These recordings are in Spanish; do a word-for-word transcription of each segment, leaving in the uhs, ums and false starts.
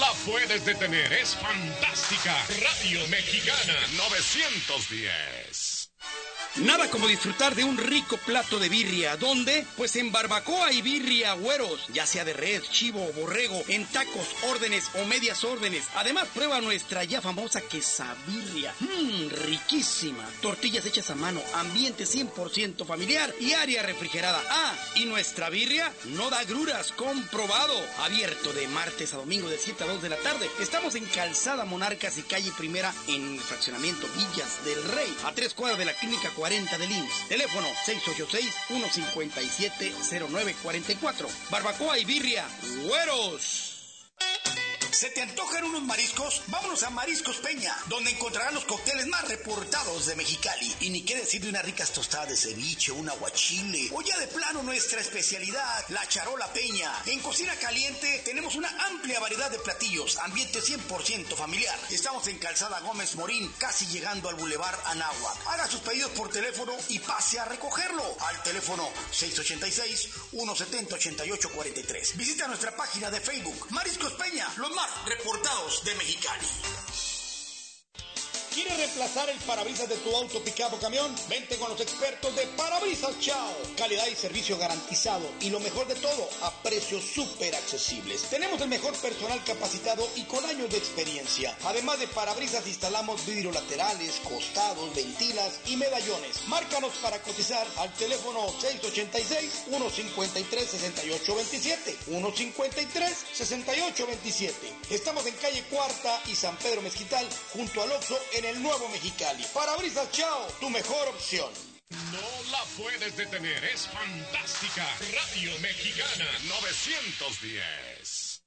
la puedes detener, es fantástica. Radio Mexicana novecientos diez. Nada como disfrutar de un rico plato de birria. ¿Dónde? Pues en Barbacoa y Birria Güeros, ya sea de res, chivo o borrego, en tacos, órdenes o medias órdenes. Además, prueba nuestra ya famosa quesabirria. Mmm, riquísima. Tortillas hechas a mano, ambiente cien por ciento familiar y área refrigerada. Ah, y nuestra birria no da gruras, comprobado. Abierto de martes a domingo de siete a dos de la tarde. Estamos en Calzada Monarcas y Calle Primera en el fraccionamiento Villas del Rey, a tres cuadras de la Clínica cuarenta del I M S S. Teléfono seis ocho seis, uno cinco siete, cero nueve cuatro cuatro. Barbacoa y Birria Güeros. ¿Se te antojan unos mariscos? Vámonos a Mariscos Peña, donde encontrarán los cócteles más reportados de Mexicali. Y ni qué decir de unas ricas tostadas de ceviche, un aguachile, o ya de plano nuestra especialidad, la charola peña. En cocina caliente tenemos una amplia variedad de platillos, ambiente cien por ciento familiar. Estamos en Calzada Gómez Morín, casi llegando al Boulevard Anáhuac. Haga sus pedidos por teléfono y pase a recogerlo al teléfono seis ocho seis, uno siete cero, ocho ocho cuatro tres. Visita nuestra página de Facebook, Mariscos Peña, los más reportados de Mexicali. ¿Quieres reemplazar el parabrisas de tu auto, pick-up o camión? Vente con los expertos de Parabrisas Chao. Calidad y servicio garantizado. Y lo mejor de todo, a precios súper accesibles. Tenemos el mejor personal capacitado y con años de experiencia. Además de parabrisas, instalamos vidrios laterales, costados, ventilas y medallones. Márcanos para cotizar al teléfono seis ocho seis, uno cinco tres, seis ocho dos siete. uno cinco tres, seis ocho dos siete. Estamos en calle Cuarta y San Pedro Mezquital, junto al Oxxo en el Nuevo Mexicali. Parabrisas Chao, tu mejor opción. No la puedes detener, es fantástica. Radio Mexicana novecientos diez.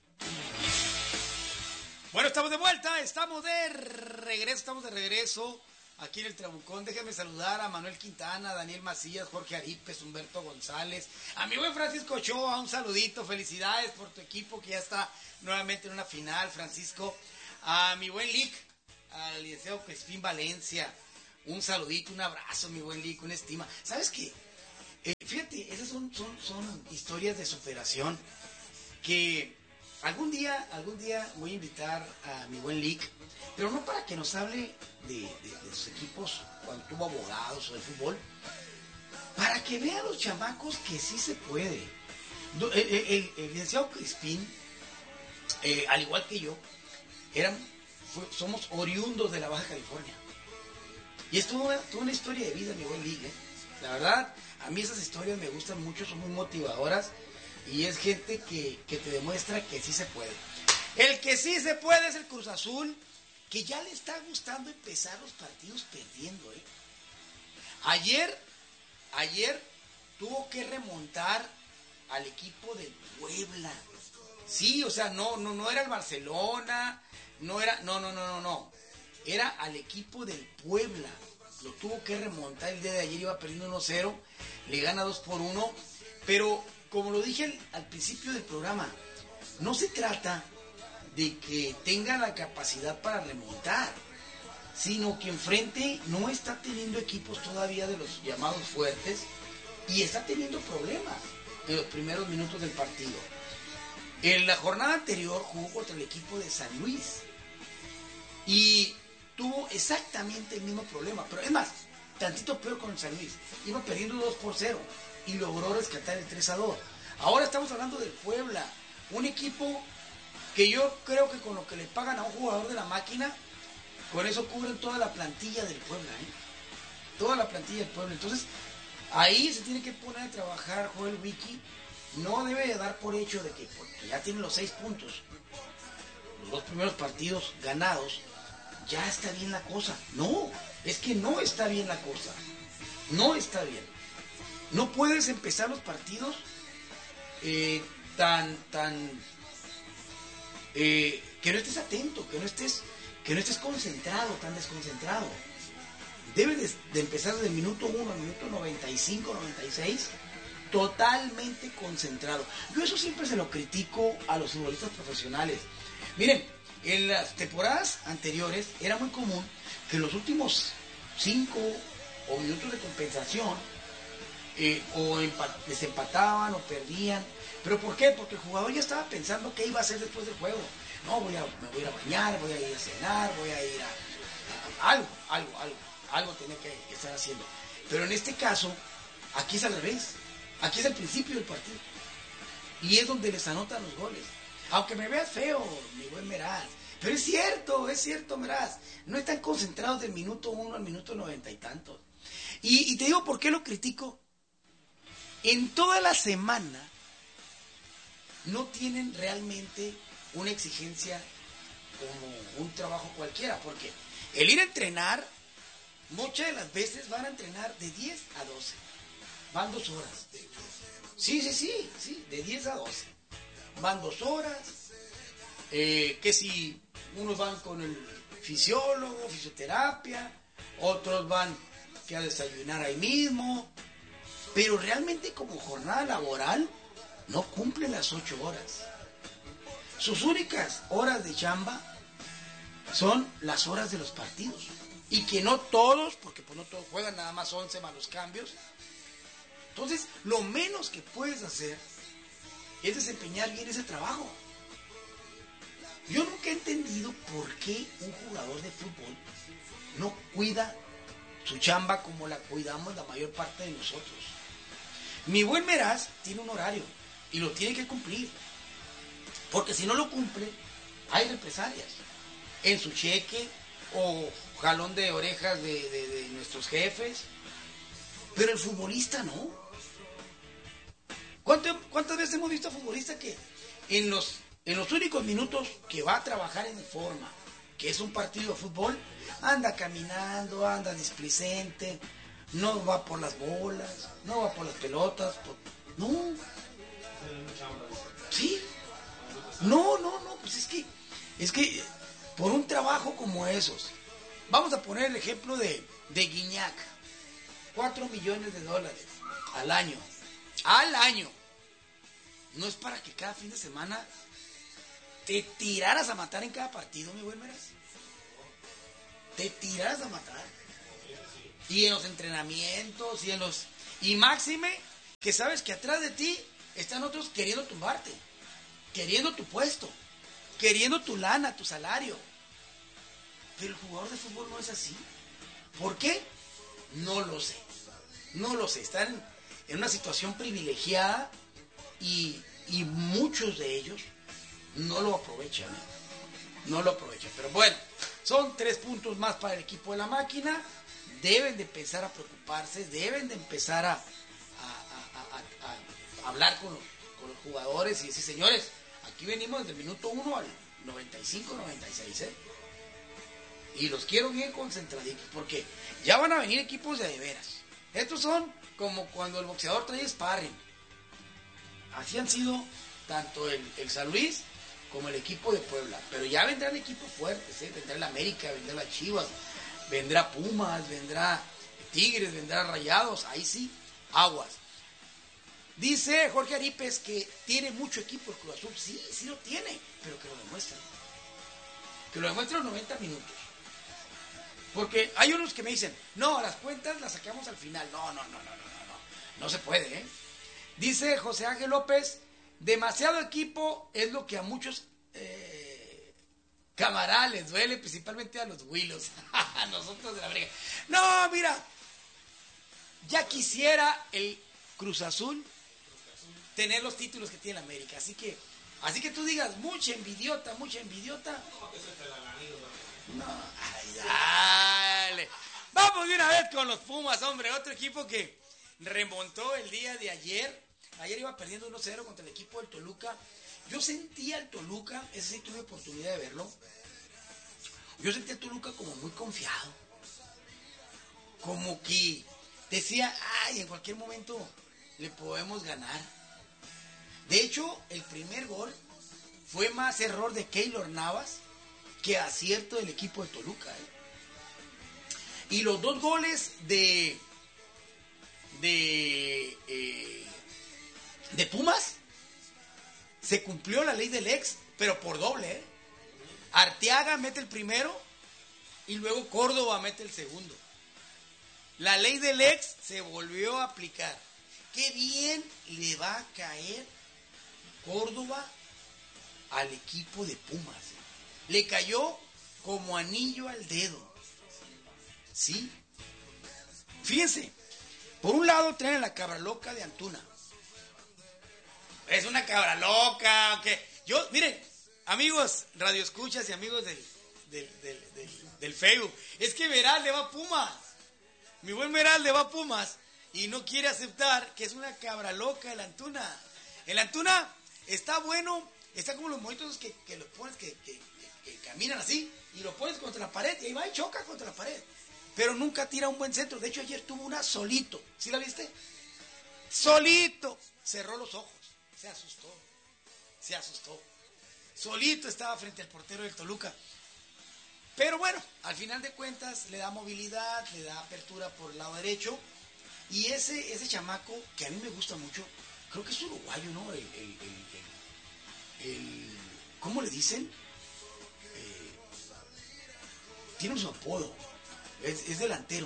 Bueno, estamos de vuelta, estamos de regreso, estamos de regreso aquí en el Trabucón. Déjenme saludar a Manuel Quintana, Daniel Macías, Jorge Aripes, Humberto González, a mi buen Francisco Ochoa, un saludito, felicidades por tu equipo que ya está nuevamente en una final, Francisco. A mi buen Lick, al licenciado Crispín Valencia, un saludito, un abrazo, mi buen Lick, una estima. ¿Sabes qué? Eh, fíjate, esas son, son, son historias de superación que algún día, algún día voy a invitar a mi buen Lick, pero no para que nos hable de, de, de sus equipos cuando tuvo abogados o de fútbol, para que vean los chamacos que sí se puede. El, el, el, el licenciado Crispín, eh, al igual que yo, eran somos oriundos de la Baja California. Y es toda una, toda una historia de vida, mi buen Lick, ¿eh? La verdad, a mí esas historias me gustan mucho, son muy motivadoras. Y es gente que, que te demuestra que sí se puede. El que sí se puede es el Cruz Azul, que ya le está gustando empezar los partidos perdiendo, ¿eh? Ayer, ayer tuvo que remontar al equipo del Puebla. Sí, o sea, no, no, no era el Barcelona, no era, no, no, no, no, no. Era al equipo del Puebla. Lo tuvo que remontar el día de ayer, iba perdiendo uno cero, le gana dos por uno, pero como lo dije al, al principio del programa, no se trata de que tenga la capacidad para remontar, sino que enfrente no está teniendo equipos todavía de los llamados fuertes y está teniendo problemas en los primeros minutos del partido. En la jornada anterior jugó contra el equipo de San Luis y tuvo exactamente el mismo problema, pero es más, tantito peor con el San Luis. Iba perdiendo dos por cero y logró rescatar el tres a dos. Ahora estamos hablando del Puebla, un equipo que yo creo que con lo que le pagan a un jugador de la máquina, con eso cubren toda la plantilla del Puebla, ¿eh? Toda la plantilla del Puebla. Entonces, ahí se tiene que poner a trabajar Joel Wiki. No debe de dar por hecho de que porque ya tiene los seis puntos, los dos primeros partidos ganados, ya está bien la cosa. No, es que no está bien la cosa. No está bien. No puedes empezar los partidos eh, tan, tan, eh, que no estés atento, que no estés, que no estés concentrado, tan desconcentrado. Debes de, de empezar desde el minuto uno al minuto noventa y cinco, noventa y seis, totalmente concentrado. Yo eso siempre se lo critico a los futbolistas profesionales. Miren, en las temporadas anteriores era muy común que en los últimos cinco o minutos de compensación eh, o empa- desempataban o perdían. ¿Pero por qué? Porque el jugador ya estaba pensando qué iba a hacer después del juego. no, voy a, me voy a ir a bañar, voy a ir a cenar, voy a ir a, a, a algo, algo, algo, algo tiene que, que estar haciendo. Pero en este caso, aquí es al revés, aquí es el principio del partido. Y es donde les anotan los goles. Aunque me veas feo, mi buen Meraz. Pero es cierto, es cierto, Meraz. No están concentrados del minuto uno al minuto noventa y tantos. Y, y te digo por qué lo critico. En toda la semana no tienen realmente una exigencia como un trabajo cualquiera. Porque el ir a entrenar, muchas de las veces van a entrenar de diez a doce. Van dos horas. Sí, sí, sí, sí, de diez a doce. Van dos horas. Eh, que si unos van con el fisiólogo, fisioterapia, otros van que a desayunar ahí mismo. Pero realmente como jornada laboral no cumplen las ocho horas. Sus únicas horas de chamba son las horas de los partidos. Y que no todos, porque pues no todos juegan, nada más once más los cambios. Entonces, lo menos que puedes hacer es desempeñar bien ese trabajo. Yo nunca he entendido por qué un jugador de fútbol no cuida su chamba como la cuidamos la mayor parte de nosotros. Mi buen Meraz tiene un horario y lo tiene que cumplir. Porque si no lo cumple, hay represalias en su cheque o jalón de orejas de, de, de nuestros jefes. Pero el futbolista no. ¿Cuánto, ¿Cuántas veces hemos visto a futbolistas que en los, en los únicos minutos que va a trabajar en forma, que es un partido de fútbol, anda caminando, anda displicente, no va por las bolas, no va por las pelotas, por... no. Sí. No, no, no, pues es que, es que por un trabajo como esos, vamos a poner el ejemplo de, de Guiñac, cuatro millones de dólares al año. Al año. No es para que cada fin de semana te tiraras a matar en cada partido, mi buen Meraz. Te tiraras a matar. Y en los entrenamientos, y en los... Y máxime, que sabes que atrás de ti están otros queriendo tumbarte. Queriendo tu puesto. Queriendo tu lana, tu salario. Pero el jugador de fútbol no es así. ¿Por qué? No lo sé. No lo sé. Están en una situación privilegiada y, y muchos de ellos no lo aprovechan. ¿eh? No lo aprovechan. Pero bueno, son tres puntos más para el equipo de la máquina. Deben de empezar a preocuparse, deben de empezar a, a, a, a, a hablar con los, con los jugadores y decir, señores, aquí venimos desde el minuto uno al noventa y cinco, noventa y seis, ¿eh? Y los quiero bien concentraditos, porque ya van a venir equipos de de veras. Estos son como cuando el boxeador trae sparring. Así han sido tanto el, el San Luis como el equipo de Puebla. Pero ya vendrán equipos fuertes, ¿eh? Vendrá el América, vendrá la Chivas, vendrá Pumas, vendrá Tigres, vendrá Rayados. Ahí sí, aguas. Dice Jorge Aripes que tiene mucho equipo el Cruz Azul. Sí, sí lo tiene, pero que lo demuestre. Que lo demuestre los noventa minutos. Porque hay unos que me dicen, no, las cuentas las sacamos al final. No, no, no, no, no, no, no. No se puede, ¿eh? Dice José Ángel López, demasiado equipo es lo que a muchos eh, camaradas les duele, principalmente a los Willos. A nosotros de la briga. No, mira, ya quisiera el Cruz Azul tener los títulos que tiene América. Así que, así que tú digas, mucha envidiota, mucha envidiota. No, ay, dale. Vamos de una vez con los Pumas, hombre. Otro equipo que remontó el día de ayer. Ayer iba perdiendo uno cero contra el equipo del Toluca. Yo sentía al Toluca, ese sí tuve oportunidad de verlo. Yo sentía al Toluca como muy confiado. Como que decía, ay, en cualquier momento le podemos ganar. De hecho, el primer gol fue más error de Keylor Navas que acierto del equipo de Toluca. ¿eh? Y los dos goles de de eh, de Pumas se cumplió la ley del ex, pero por doble. ¿eh? Arteaga mete el primero y luego Córdoba mete el segundo. La ley del ex se volvió a aplicar. Qué bien le va a caer Córdoba al equipo de Pumas. Le cayó como anillo al dedo. ¿Sí? Fíjense, por un lado traen la cabra loca de Antuna. Es una cabra loca, que yo, miren, amigos radioescuchas y amigos del, del, del, del, del Facebook, es que Meral le va a Pumas. Mi buen Meral le va a Pumas y no quiere aceptar que es una cabra loca el Antuna. El Antuna está bueno, está como los monitos que, que los pones, que, que, que, que caminan así, y lo pones contra la pared, y ahí va y choca contra la pared. Pero nunca tira un buen centro. De hecho, ayer tuvo una solito. ¿Sí la viste? Solito. Cerró los ojos. Se asustó. Se asustó. Solito estaba frente al portero del Toluca. Pero bueno, al final de cuentas le da movilidad, le da apertura por el lado derecho. Y ese, ese chamaco, que a mí me gusta mucho, creo que es uruguayo, ¿no? El, el, el, el, el ¿cómo le dicen? Eh, tiene su apodo. Es, es delantero.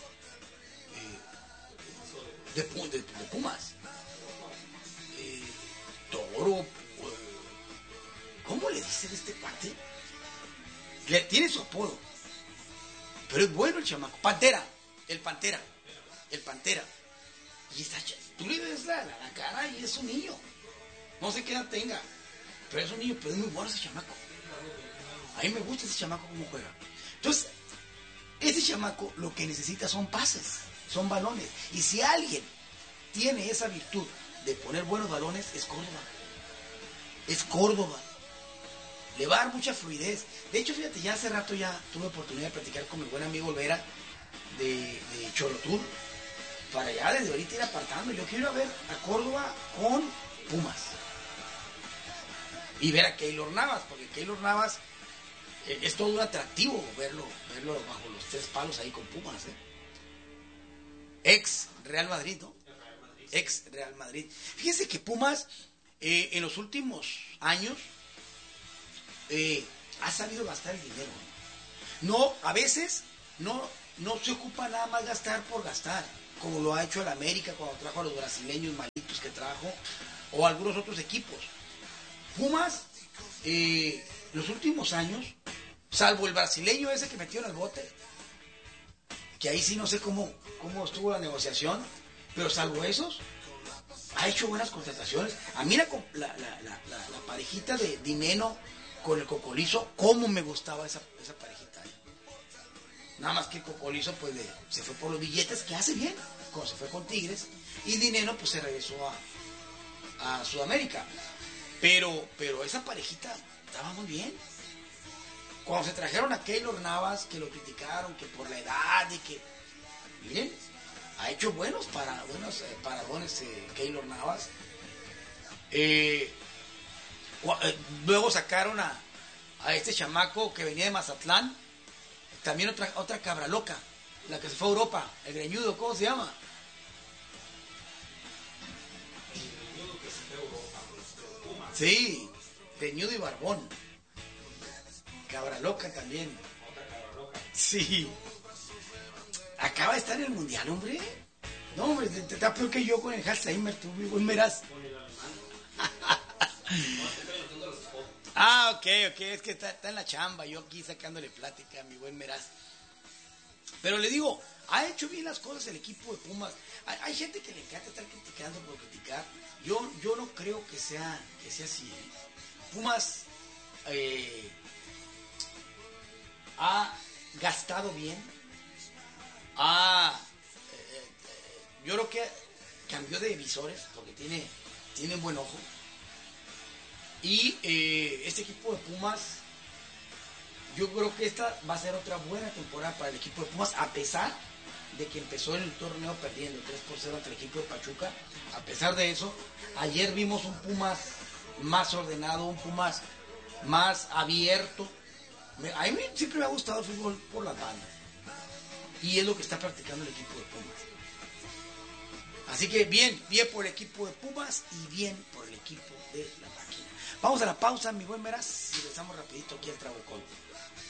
Eh, de, de, de Pumas. Eh, Toro. Eh, ¿Cómo le dicen este parte? Le, tiene su apodo. Pero es bueno el chamaco. Pantera. El Pantera. El Pantera. Y está, tú le ves la, la, la cara y es un niño. No sé qué edad tenga. Pero es un niño, pero es muy bueno ese chamaco. A mí me gusta ese chamaco cómo juega. Entonces, ese chamaco lo que necesita son pases, son balones. Y si alguien tiene esa virtud de poner buenos balones, es Córdoba. Es Córdoba. Le va a dar mucha fluidez. De hecho, fíjate, ya hace rato ya tuve oportunidad de platicar con mi buen amigo Olvera de, de Chorotur. Para allá desde ahorita ir apartando. Yo quiero ir a ver a Córdoba con Pumas. Y ver a Keylor Navas, porque Keylor Navas eh, es todo un atractivo verlo, verlo bajo los tres palos ahí con Pumas. ¿eh? Ex Real Madrid, ¿no? Ex Real Madrid. Fíjense que Pumas eh, en los últimos años eh, ha sabido gastar el dinero. No, a veces no, no se ocupa nada más gastar por gastar, como lo ha hecho el América cuando trajo a los brasileños malitos que trajo, o algunos otros equipos. Pumas, eh, los últimos años, salvo el brasileño ese que metió en el bote, que ahí sí no sé cómo, cómo estuvo la negociación, pero salvo esos, ha hecho buenas contrataciones. A mí la, la, la, la, la, la parejita de Dineno con el Cocolizo, cómo me gustaba esa, esa parejita. ¿eh? Nada más que Cocolizo pues le, se fue por los billetes, que hace bien, cuando se fue con Tigres, y Dineno pues se regresó a, a Sudamérica. Pero, pero esa parejita estaba muy bien. Cuando se trajeron a Keylor Navas, que lo criticaron, que por la edad y que... Miren, ha hecho buenos para, buenos eh, paradones eh, Keylor Navas. Eh, eh, luego sacaron a, a este chamaco que venía de Mazatlán. También otra, otra cabra loca, la que se fue a Europa, el greñudo, ¿cómo se llama? Sí, greñudo y barbón. Cabra loca también. Otra cabra loca. Sí. Acaba de estar en el mundial, hombre. No, hombre, te, te está peor que yo con el Alzheimer, tú, mi buen Meraz. Ah, ok, ok, es que está, está en la chamba, yo aquí sacándole plática a mi buen Meraz. Pero le digo, ha hecho bien las cosas el equipo de Pumas. Hay, hay gente que le encanta estar criticando por criticar. Yo, yo no creo que sea, que sea así. ¿eh? Pumas eh, ha gastado bien. Ha, eh, eh, yo creo que cambió de visores porque tiene, tiene un buen ojo. Y eh, este equipo de Pumas, yo creo que esta va a ser otra buena temporada para el equipo de Pumas, a pesar de que empezó en el torneo perdiendo tres por cero ante el equipo de Pachuca. A pesar de eso, ayer vimos un Pumas más ordenado, un Pumas más abierto. A mí siempre me ha gustado el fútbol por las bandas. Y es lo que está practicando el equipo de Pumas. Así que bien, bien por el equipo de Pumas y bien por el equipo de la máquina. Vamos a la pausa, mi buen Meraz, y regresamos rapidito aquí al Trabucón.